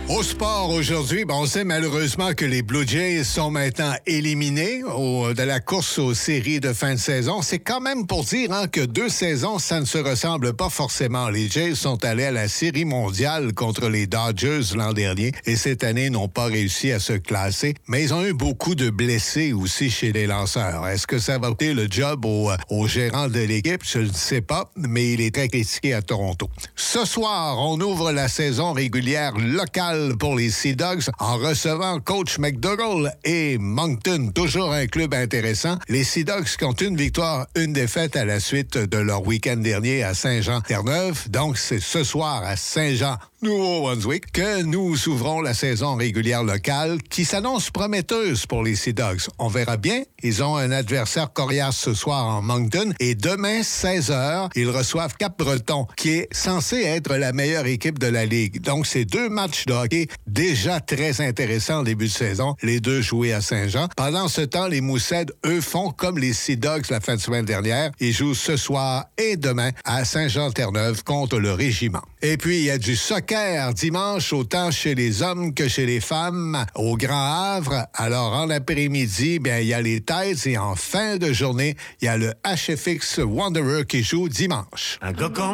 Au sport aujourd'hui, on sait malheureusement que les Blue Jays sont maintenant éliminés de la course aux séries de fin de saison. C'est quand même pour dire que 2 saisons, ça ne se ressemble pas forcément. Les Jays sont allés à la série mondiale contre les Dodgers l'an dernier et cette année n'ont pas réussi à se classer. Mais ils ont eu beaucoup de blessés aussi chez les lanceurs. Est-ce que ça va coûter le job au gérant de l'équipe? Je ne sais pas, mais il est très critiqué à Toronto. Ce soir, on ouvre la saison régulière locale pour les Sea Dogs en recevant coach McDougall et Moncton, toujours un club intéressant. Les Sea Dogs qui ont une victoire, une défaite à la suite de leur week-end dernier à Saint-Jean-Terre-Neuve. Donc, c'est ce soir à Saint-Jean, Nouveau-Brunswick, que nous ouvrons la saison régulière locale qui s'annonce prometteuse pour les Sea Dogs. On verra bien. Ils ont un adversaire coriace ce soir en Moncton et demain, 16h, ils reçoivent Cap-Breton, qui est censé être la meilleure équipe de la Ligue. Donc, c'est 2 matchs de hockey déjà très intéressants en début de saison, les 2 joués à Saint-Jean. Pendant ce temps, les Mooseheads, eux, font comme les Sea Dogs la fin de semaine dernière. Ils jouent ce soir et demain à Saint-Jean-Terre-Neuve contre le Régiment. Et puis, il y a du soccer dimanche, autant chez les hommes que chez les femmes, au Grand Havre. Alors, en après-midi, il y a les Tides et en fin de journée, il y a le HFX Wanderer qui joue dimanche. Un gars comme